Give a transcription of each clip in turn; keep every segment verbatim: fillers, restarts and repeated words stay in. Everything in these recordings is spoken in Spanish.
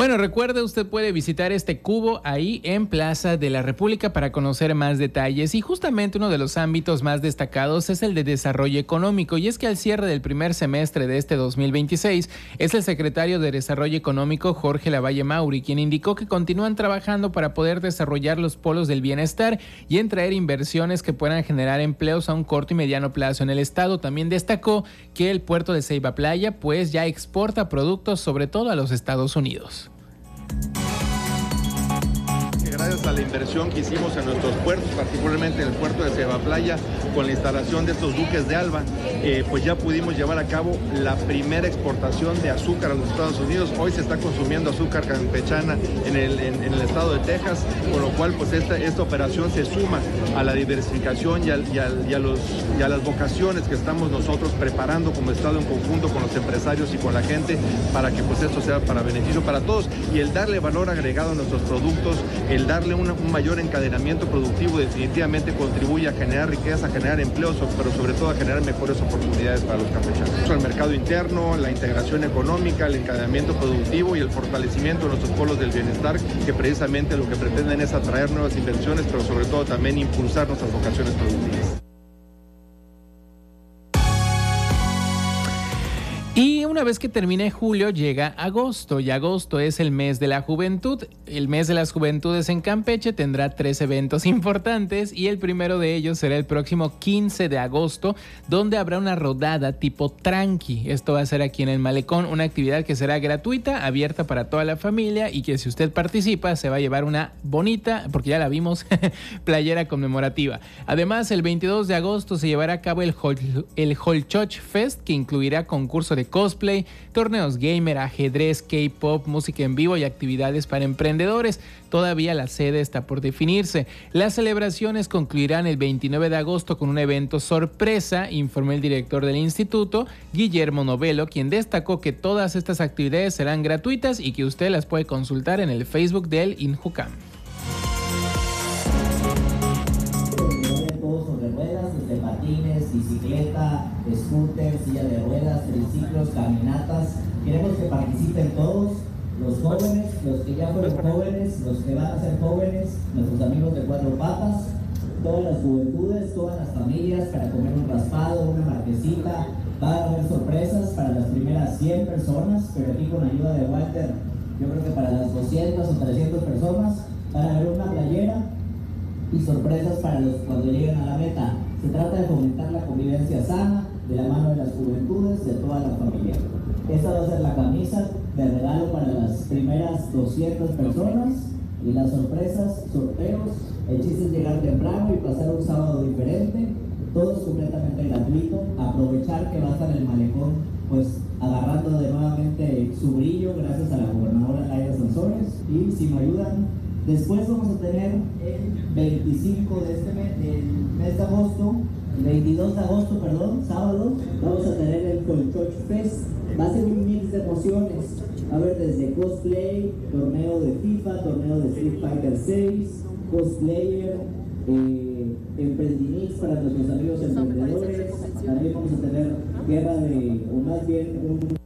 Bueno, recuerde, usted puede visitar este cubo ahí en Plaza de la República para conocer más detalles, y justamente uno de los ámbitos más destacados es el de desarrollo económico, y es que al cierre del primer semestre de este dos mil veintiséis es el secretario de Desarrollo Económico Jorge Lavalle Mauri quien indicó que continúan trabajando para poder desarrollar los polos del bienestar y en traer inversiones que puedan generar empleos a un corto y mediano plazo en el estado. También destacó que el puerto de Ceiba Playa pues ya exporta productos sobre todo a los Estados Unidos. Gracias a la inversión que hicimos en nuestros puertos, particularmente en el puerto de Ceiba Playa, con la instalación de estos buques de Alba, eh, pues ya pudimos llevar a cabo la primera exportación de azúcar a los Estados Unidos. Hoy se está consumiendo azúcar campechana en el, en, en el estado de Texas, con lo cual pues esta, esta operación se suma a la diversificación y, al, y, al, y, a los, y a las vocaciones que estamos nosotros preparando como estado en conjunto con los empresarios y con la gente para que pues esto sea para beneficio para todos, y el darle valor agregado a nuestros productos, el darle una, un mayor encadenamiento productivo definitivamente contribuye a generar riqueza, a generar empleos, pero sobre todo a generar mejores oportunidades para los campechanos. El mercado interno, la integración económica, el encadenamiento productivo y el fortalecimiento de nuestros polos del bienestar, que precisamente lo que pretenden es atraer nuevas inversiones, pero sobre todo también impulsar nuestras vocaciones productivas. Y una vez que termine julio llega agosto, y agosto es el mes de la juventud. El mes de las juventudes en Campeche tendrá tres eventos importantes, y el primero de ellos será el próximo quince de agosto, donde habrá una rodada tipo tranqui. Esto va a ser aquí en el Malecón, una actividad que será gratuita, abierta para toda la familia, y que si usted participa se va a llevar una bonita, porque ya la vimos, playera conmemorativa. Además, el veintidós de agosto se llevará a cabo el, Hol, el Holchoch Fest, que incluirá concurso de cosplay, torneos gamer, ajedrez, K-pop, música en vivo y actividades para emprendedores. Todavía la sede está por definirse. Las celebraciones concluirán el veintinueve de agosto con un evento sorpresa, informó el director del instituto, Guillermo Novelo, quien destacó que todas estas actividades serán gratuitas y que usted las puede consultar en el Facebook del INJUCAM. De patines, bicicleta, scooter, silla de ruedas, triciclos, caminatas. Queremos que participen todos, los jóvenes, los que ya fueron jóvenes, los que van a ser jóvenes, nuestros amigos de cuatro patas, todas las juventudes, todas las familias, para comer un raspado, una marquesita. Va a haber sorpresas para las primeras cien personas, pero aquí con ayuda de Walter, yo creo que para las doscientas o trescientas personas van a haber una playera y sorpresas para los cuando lleguen a la meta. Se trata de fomentar la convivencia sana de la mano de las juventudes de toda la familia. Esta va a ser la camisa de regalo para las primeras doscientas personas, y las sorpresas, sorteos. El chiste es llegar temprano y pasar un sábado diferente. Todo es completamente gratuito. Aprovechar que va a estar el Malecón pues agarrando de nuevamente su brillo gracias a la gobernadora Laida Sansores. Y si me ayudan, después vamos a tener el veinticinco de este mes, del mes de agosto, el veintidós de agosto, perdón, sábado, vamos a tener el Holchoch Fest. Va a ser un mix de emociones. Va a haber desde cosplay, torneo de FIFA, torneo de Street Fighter seis, cosplayer, eh, emprendimix para nuestros amigos emprendedores. También vamos a tener guerra de, o más bien un...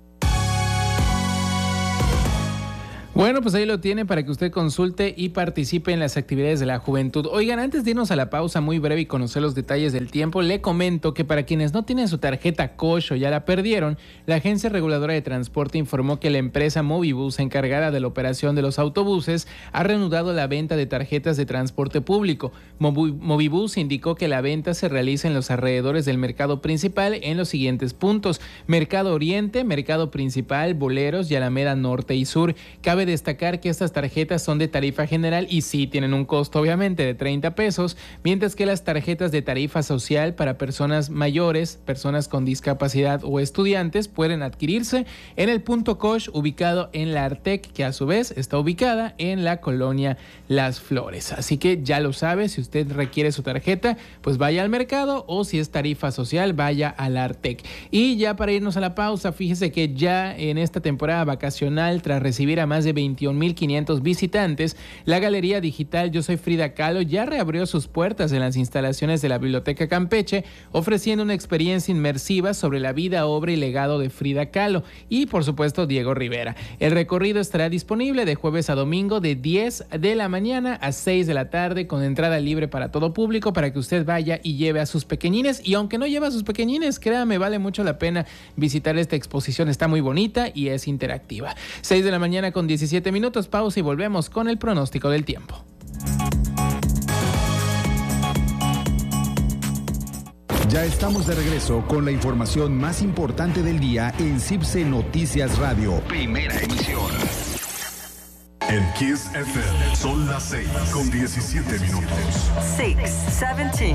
Bueno, pues ahí lo tiene para que usted consulte y participe en las actividades de la juventud. Oigan, antes de irnos a la pausa muy breve y conocer los detalles del tiempo, le comento que para quienes no tienen su tarjeta Cosh o ya la perdieron, la Agencia Reguladora de Transporte informó que la empresa Movibus, encargada de la operación de los autobuses, ha reanudado la venta de tarjetas de transporte público. Movibus indicó que la venta se realiza en los alrededores del mercado principal en los siguientes puntos: Mercado Oriente, Mercado Principal, Boleros y Alameda Norte y Sur. Cabe destacar que estas tarjetas son de tarifa general y sí tienen un costo obviamente de treinta pesos, mientras que las tarjetas de tarifa social para personas mayores, personas con discapacidad o estudiantes pueden adquirirse en el punto Cosh ubicado en la Artec, que a su vez está ubicada en la colonia Las Flores. Así que ya lo sabe, si usted requiere su tarjeta, pues vaya al mercado, o si es tarifa social, vaya a la Artec. Y ya para irnos a la pausa, fíjese que ya en esta temporada vacacional, tras recibir a más de veintiún mil quinientos visitantes, la Galería Digital Yo Soy Frida Kahlo ya reabrió sus puertas en las instalaciones de la Biblioteca Campeche, ofreciendo una experiencia inmersiva sobre la vida, obra y legado de Frida Kahlo y, por supuesto, Diego Rivera. El recorrido estará disponible de jueves a domingo de diez de la mañana a seis de la tarde, con entrada libre para todo público, para que usted vaya y lleve a sus pequeñines. Y aunque no lleve a sus pequeñines, créame, vale mucho la pena visitar esta exposición. Está muy bonita y es interactiva. seis de la mañana con diecisiete minutos, pausa y volvemos con el pronóstico del tiempo. Ya estamos de regreso con la información más importante del día en CIPSE Noticias Radio. Primera emisión. En Kiss F M son las seis con diecisiete minutos. seis, diecisiete.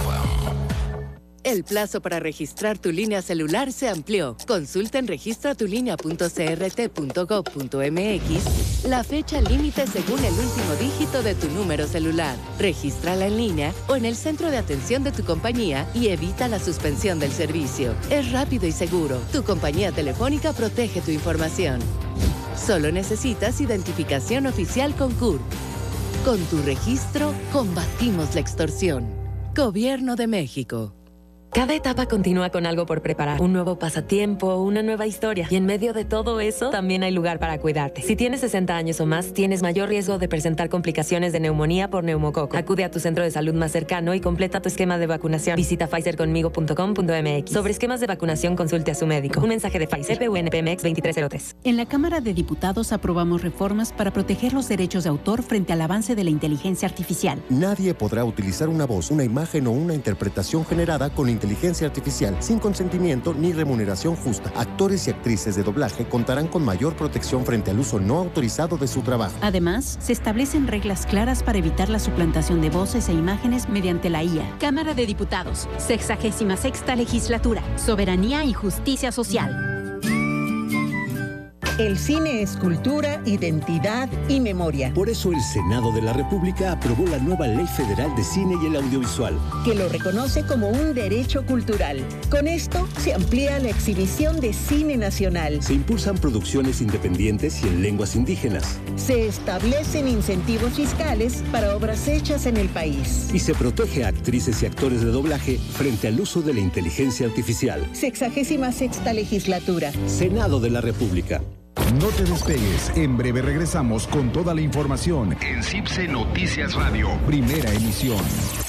El plazo para registrar tu línea celular se amplió. Consulta en registra tu línea punto c r t punto gov punto m x la fecha límite según el último dígito de tu número celular. Regístrala en línea o en el centro de atención de tu compañía y evita la suspensión del servicio. Es rápido y seguro. Tu compañía telefónica protege tu información. Solo necesitas identificación oficial con C U R. Con tu registro, combatimos la extorsión. Gobierno de México. Cada etapa continúa con algo por preparar. Un nuevo pasatiempo, una nueva historia. Y en medio de todo eso, también hay lugar para cuidarte. Si tienes sesenta años o más, tienes mayor riesgo de presentar complicaciones de neumonía por neumococo. Acude a tu centro de salud más cercano y completa tu esquema de vacunación. Visita pfizer conmigo punto com punto m x. Sobre esquemas de vacunación, consulte a su médico. Un mensaje de Pfizer, P U N P M X veintitrés cero tres. En la Cámara de Diputados aprobamos reformas para proteger los derechos de autor frente al avance de la inteligencia artificial. Nadie podrá utilizar una voz, una imagen o una interpretación generada con inteligencia artificial sin consentimiento ni remuneración justa. Actores y actrices de doblaje contarán con mayor protección frente al uso no autorizado de su trabajo. Además, se establecen reglas claras para evitar la suplantación de voces e imágenes mediante la I A. Cámara de Diputados, sexagésima sexta legislatura, soberanía y justicia social. El cine es cultura, identidad y memoria. Por eso el Senado de la República aprobó la nueva Ley Federal de Cine y el Audiovisual, que lo reconoce como un derecho cultural. Con esto se amplía la exhibición de cine nacional. Se impulsan producciones independientes y en lenguas indígenas. Se establecen incentivos fiscales para obras hechas en el país. Y se protege a actrices y actores de doblaje frente al uso de la inteligencia artificial. Sexagésima sexta legislatura. Senado de la República. No te despegues, en breve regresamos con toda la información en CIPSE Noticias Radio, primera emisión.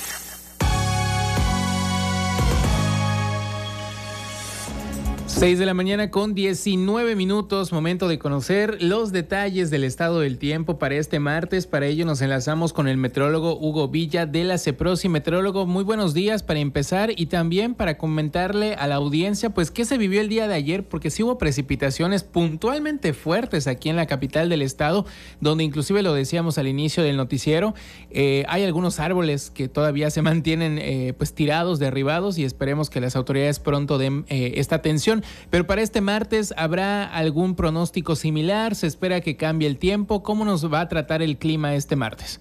seis de la mañana con diecinueve minutos, momento de conocer los detalles del estado del tiempo para este martes. Para ello nos enlazamos con el meteorólogo Hugo Villa de la CEPROSI. Meteorólogo, muy buenos días para empezar y también para comentarle a la audiencia pues qué se vivió el día de ayer, porque sí hubo precipitaciones puntualmente fuertes aquí en la capital del estado, donde inclusive lo decíamos al inicio del noticiero, eh, hay algunos árboles que todavía se mantienen eh, pues tirados, derribados, y esperemos que las autoridades pronto den eh, esta atención. Pero para este martes, ¿habrá algún pronóstico similar? ¿Se espera que cambie el tiempo? ¿Cómo nos va a tratar el clima este martes?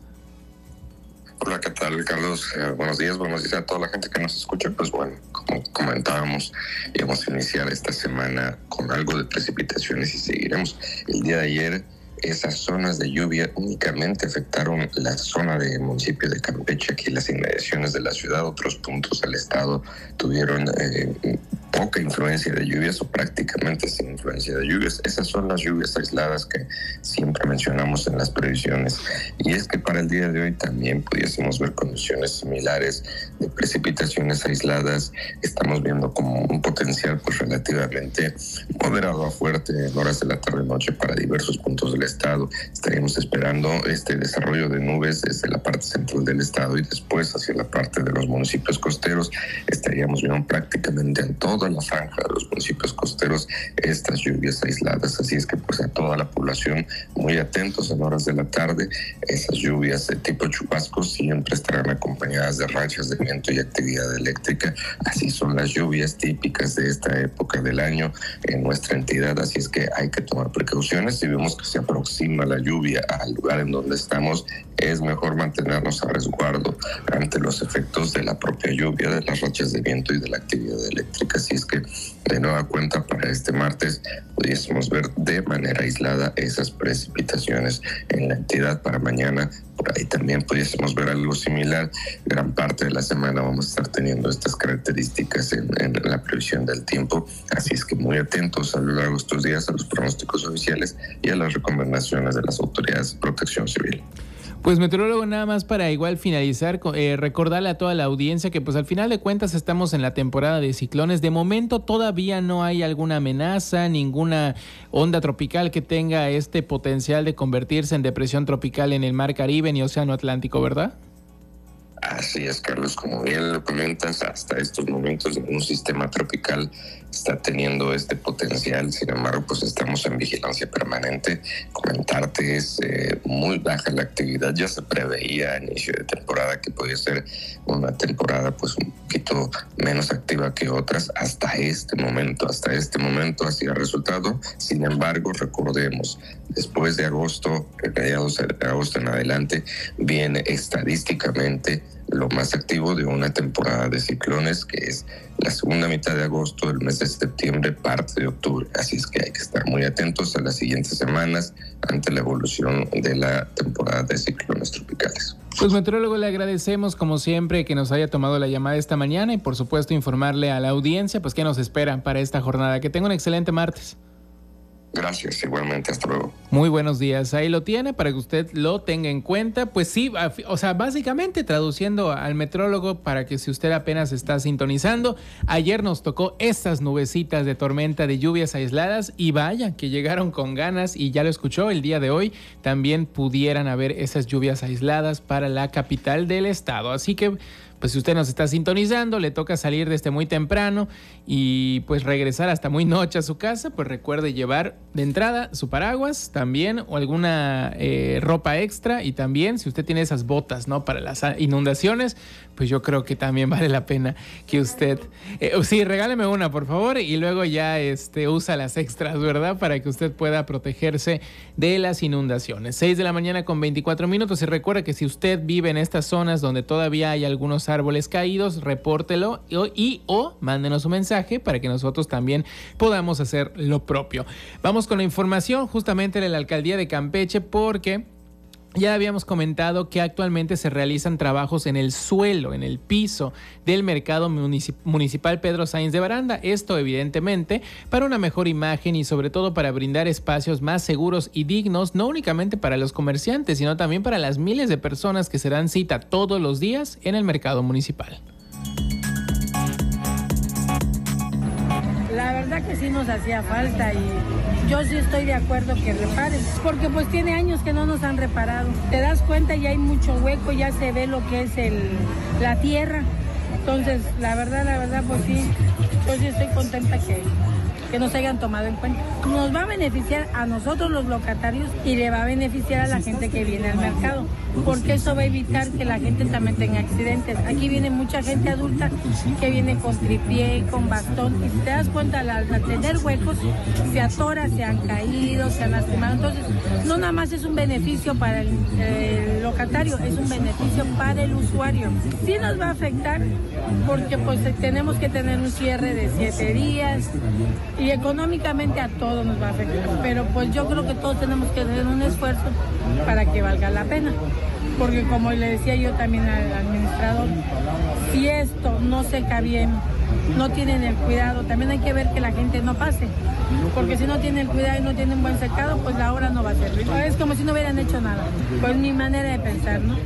Hola, ¿qué tal, Carlos? Eh, buenos días, buenos días a toda la gente que nos escucha. Pues bueno, como comentábamos, íbamos a iniciar esta semana con algo de precipitaciones y seguiremos. El día de ayer, esas zonas de lluvia únicamente afectaron la zona del municipio de Campeche, aquí las inmediaciones de la ciudad. Otros puntos del estado tuvieron eh, poca influencia de lluvias o prácticamente sin influencia de lluvias. Esas son las lluvias aisladas que siempre mencionamos en las previsiones. Y es que para el día de hoy también pudiésemos ver condiciones similares de precipitaciones aisladas. Estamos viendo como un potencial pues relativamente moderado a fuerte en horas de la tarde-noche para diversos puntos del estado. Estaríamos esperando este desarrollo de nubes desde la parte central del estado y después hacia la parte de los municipios costeros. Estaríamos viendo prácticamente en toda la franja de los municipios costeros estas lluvias aisladas. Así es que pues a toda la población muy atentos en horas de la tarde. Esas lluvias de tipo chubasco siempre estarán acompañadas de rachas de viento y actividad eléctrica. Así son las lluvias típicas de esta época del año en nuestra entidad. Así es que hay que tomar precauciones. Si vemos que se aproxima la lluvia al lugar en donde estamos, es mejor mantenernos a resguardo ante los efectos de la propia lluvia, de las rachas de viento y de la actividad eléctrica. Así es que de nueva cuenta para este martes pudiésemos ver de manera aislada esas precipitaciones en la entidad. Para mañana por ahí también pudiésemos ver algo similar. Gran parte de la semana vamos a estar teniendo estas características en, en la previsión del tiempo. Así es que muy atentos a lo largo de estos días a los pronósticos oficiales y a las recomendaciones de las autoridades de protección civil. Pues meteorólogo, nada más para igual finalizar, eh, recordarle a toda la audiencia que pues al final de cuentas estamos en la temporada de ciclones. De momento todavía no hay alguna amenaza, ninguna onda tropical que tenga este potencial de convertirse en depresión tropical en el Mar Caribe ni Océano Atlántico, ¿verdad? Así es, Carlos, como bien lo comentas, hasta estos momentos un sistema tropical está teniendo este potencial. Sin embargo, pues estamos en vigilancia permanente. Comentarte, es eh, muy baja la actividad. Ya se preveía a inicio de temporada que podía ser una temporada pues un poquito menos activa que otras. Hasta este momento, hasta este momento así ha resultado. Sin embargo, recordemos, después de agosto, mediados de agosto en adelante, viene estadísticamente lo más activo de una temporada de ciclones, que es la segunda mitad de agosto, el mes de septiembre, parte de octubre. Así es que hay que estar muy atentos a las siguientes semanas ante la evolución de la temporada de ciclones tropicales. Pues meteorólogo, le agradecemos como siempre que nos haya tomado la llamada esta mañana y por supuesto informarle a la audiencia pues qué nos espera para esta jornada. Que tenga un excelente martes. Gracias, igualmente, hasta luego. Muy buenos días, ahí lo tiene para que usted lo tenga en cuenta. Pues sí, o sea, básicamente traduciendo al metrólogo para que si usted apenas está sintonizando, ayer nos tocó estas nubecitas de tormenta de lluvias aisladas y vaya que llegaron con ganas y ya lo escuchó, el día de hoy también pudieran haber esas lluvias aisladas para la capital del estado. Así que pues si usted nos está sintonizando, le toca salir desde muy temprano y pues regresar hasta muy noche a su casa, pues recuerde llevar de entrada su paraguas también o alguna eh, ropa extra, y también si usted tiene esas botas, ¿no?, para las inundaciones, pues yo creo que también vale la pena que usted, eh, sí, regáleme una por favor y luego ya este, usa las extras, ¿verdad?, para que usted pueda protegerse de las inundaciones. seis de la mañana con veinticuatro minutos, y recuerda que si usted vive en estas zonas donde todavía hay algunos árboles caídos, repórtelo y, y o mándenos un mensaje para que nosotros también podamos hacer lo propio. Vamos con la información justamente de la alcaldía de Campeche, porque ya habíamos comentado que actualmente se realizan trabajos en el suelo, en el piso del mercado municipal Pedro Sainz de Baranda. Esto evidentemente para una mejor imagen y sobre todo para brindar espacios más seguros y dignos, no únicamente para los comerciantes, sino también para las miles de personas que se dan cita todos los días en el mercado municipal. La verdad que sí nos hacía falta y yo sí estoy de acuerdo que reparen, porque pues tiene años que no nos han reparado. Te das cuenta, ya hay mucho hueco, ya se ve lo que es el, la tierra. Entonces, la verdad, la verdad, pues sí, yo sí estoy contenta que, que nos hayan tomado en cuenta. Nos va a beneficiar a nosotros los locatarios y le va a beneficiar a la gente que viene al mercado, porque eso va a evitar que la gente también tenga accidentes. Aquí viene mucha gente adulta que viene con tripié, con bastón, y si te das cuenta, al, al tener huecos, se atora, se han caído, se han lastimado. Entonces, no nada más es un beneficio para el, el locatario, es un beneficio para el usuario. Sí nos va a afectar, porque pues tenemos que tener un cierre de siete días, y económicamente a todos nos va a afectar, pero pues yo creo que todos tenemos que hacer un esfuerzo para que valga la pena, porque como le decía yo también al administrador, si esto no seca bien, no tienen el cuidado, también hay que ver que la gente no pase, porque si no tienen el cuidado y no tienen buen secado, pues la obra no va a servir. Es como si no hubieran hecho nada, pues mi manera de pensar, ¿no?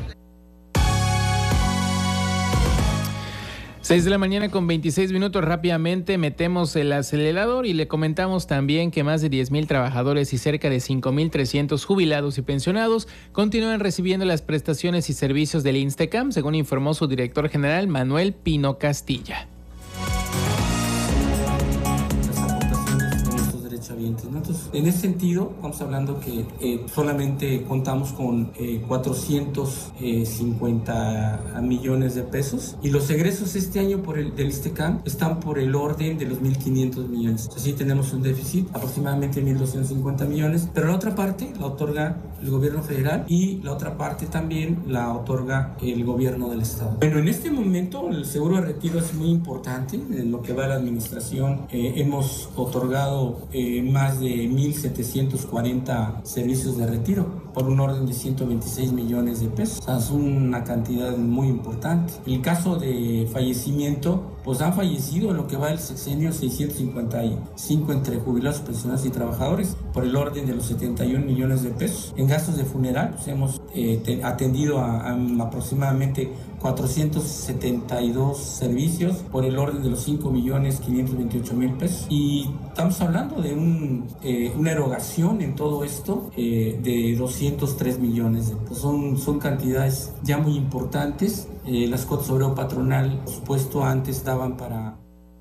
seis de la mañana con veintiséis minutos, rápidamente metemos el acelerador y le comentamos también que más de diez mil trabajadores y cerca de cinco mil trescientos jubilados y pensionados continúan recibiendo las prestaciones y servicios del INSTECAM, según informó su director general Manuel Pino Castilla. Las aportaciones de nuestros derechos derechohabientes, ¿no? Entonces, en ese sentido, vamos hablando que eh, solamente contamos con eh, cuatrocientos cincuenta millones de pesos, y los egresos este año por el del ISTECAM están por el orden de los mil quinientos millones. Entonces, sí tenemos un déficit aproximadamente mil doscientos cincuenta millones, pero la otra parte la otorga el gobierno federal y la otra parte también la otorga el gobierno del estado. Bueno, en este momento el seguro de retiro es muy importante. En lo que va a la administración eh, hemos otorgado eh, más de mil setecientos cuarenta servicios de retiro por un orden de ciento veintiséis millones de pesos. O sea, es una cantidad muy importante. El caso de fallecimiento, pues han fallecido en lo que va del sexenio seiscientos cincuenta y cinco entre jubilados, pensionados y trabajadores por el orden de los setenta y un millones de pesos. En gastos de funeral, pues hemos eh, te, atendido a, a aproximadamente cuatrocientos setenta y dos servicios por el orden de los cinco millones quinientos veintiocho mil pesos. Y estamos hablando de un, eh, una erogación en todo esto eh, de doscientos tres millones de pesos. Son, son cantidades ya muy importantes. Eh, las cuotas obrero patronal, por supuesto, antes daban para...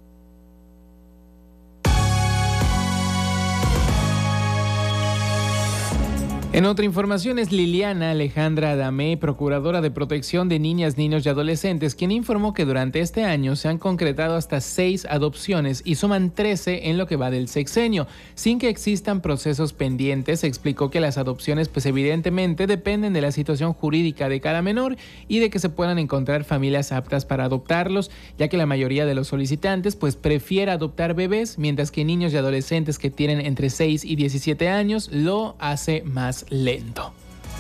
En otra información es Liliana Alejandra Adamé, procuradora de protección de niñas, niños y adolescentes, quien informó que durante este año se han concretado hasta seis adopciones y suman trece en lo que va del sexenio, sin que existan procesos pendientes. Explicó que las adopciones pues evidentemente dependen de la situación jurídica de cada menor y de que se puedan encontrar familias aptas para adoptarlos, ya que la mayoría de los solicitantes pues prefiere adoptar bebés, mientras que niños y adolescentes que tienen entre seis y diecisiete años lo hace más lento.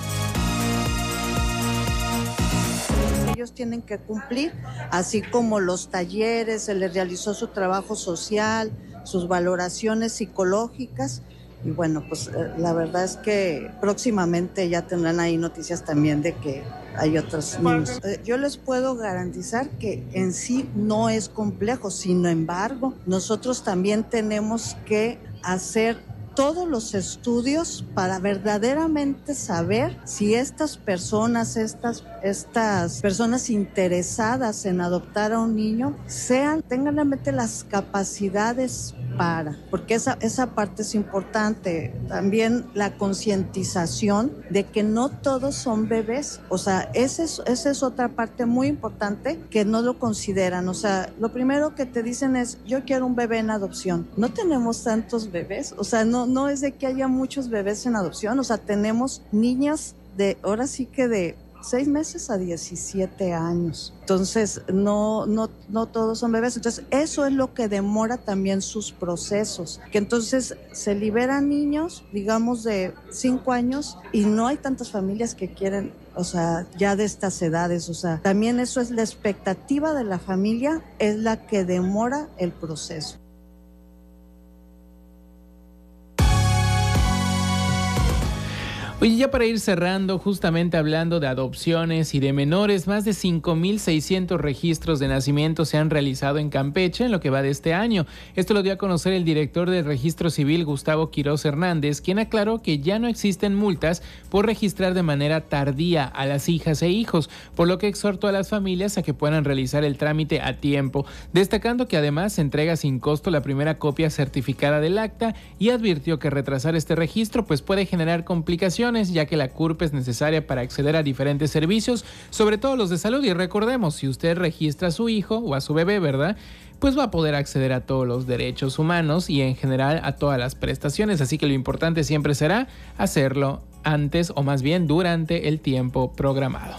Ellos tienen que cumplir, así como los talleres, se les realizó su trabajo social, sus valoraciones psicológicas, y bueno, pues la verdad es que próximamente ya tendrán ahí noticias también de que hay otros niños. Yo les puedo garantizar que en sí no es complejo, sin embargo, nosotros también tenemos que hacer todos los estudios para verdaderamente saber si estas personas, estas, estas personas interesadas en adoptar a un niño, sean, tengan realmente las capacidades para, porque esa, esa parte es importante. También la concientización de que no todos son bebés, o sea, esa es, esa es otra parte muy importante que no lo consideran. O sea, lo primero que te dicen es, yo quiero un bebé en adopción. No tenemos tantos bebés, o sea, no, no es de que haya muchos bebés en adopción, o sea, tenemos niñas de, ahora sí que de seis meses a diecisiete años. Entonces, no, no, no todos son bebés. Entonces, eso es lo que demora también sus procesos. Que entonces se liberan niños, digamos, de cinco años y no hay tantas familias que quieren, o sea, ya de estas edades. O sea, también eso es la expectativa de la familia, es la que demora el proceso. Oye, ya para ir cerrando, justamente hablando de adopciones y de menores, más de cinco mil seiscientos registros de nacimiento se han realizado en Campeche en lo que va de este año. Esto lo dio a conocer el director del Registro Civil, Gustavo Quiroz Hernández, quien aclaró que ya no existen multas por registrar de manera tardía a las hijas e hijos, por lo que exhortó a las familias a que puedan realizar el trámite a tiempo, destacando que además se entrega sin costo la primera copia certificada del acta y advirtió que retrasar este registro pues puede generar complicaciones, ya que la C U R P es necesaria para acceder a diferentes servicios, sobre todo los de salud. Y recordemos, si usted registra a su hijo o a su bebé, ¿verdad?, pues va a poder acceder a todos los derechos humanos y en general a todas las prestaciones. Así que lo importante siempre será hacerlo antes o más bien durante el tiempo programado.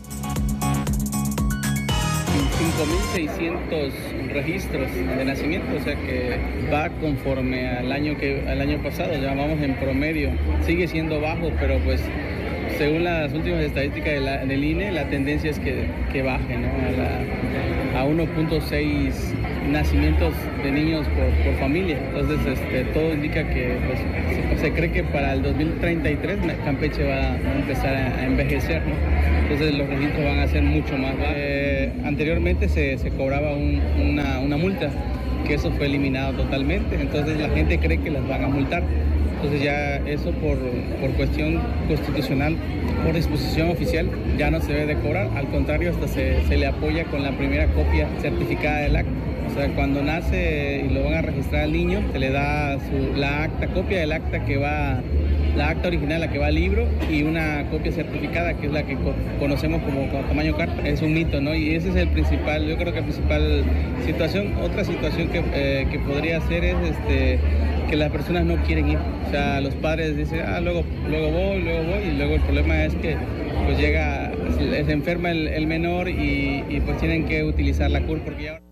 cinco mil seiscientos registros de nacimiento, o sea que va conforme al año que al año pasado, ya vamos en promedio, sigue siendo bajo, pero pues según las últimas estadísticas de la, del I N E, la tendencia es que, que baje, ¿no? A, la, a uno punto seis nacimientos de niños por, por familia. Entonces este, todo indica que pues, se, se cree que para el dos mil treinta y tres Campeche va a empezar a, a envejecer, ¿no? Entonces los registros van a ser mucho más bajos. Eh, anteriormente se, se cobraba un, una, una multa, que eso fue eliminado totalmente, entonces la gente cree que las van a multar. Entonces ya eso por, por cuestión constitucional, por disposición oficial, ya no se debe de cobrar, al contrario, hasta se, se le apoya con la primera copia certificada del acta. O O sea, cuando nace y lo van a registrar al niño, se le da su, la acta, copia del acta que va, la acta original, la que va al libro, y una copia certificada, que es la que co conocemos como, como tamaño carta. Es un mito, ¿no? Y ese es el principal, yo creo que la principal situación. Otra situación que, eh, que podría ser es este, que las personas no quieren ir. O sea, los padres dicen, ah, luego, luego voy, luego voy, y luego el problema es que pues llega, se enferma el, el menor y, y pues tienen que utilizar la C U R porque ya...